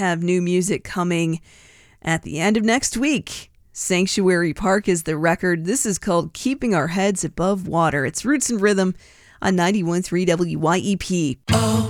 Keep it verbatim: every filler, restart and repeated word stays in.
have new music coming at the end of next week. Sanctuary Park is the record. This is called Keeping Our Heads Above Water. It's Roots and Rhythm on ninety-one point three W Y E P. Oh.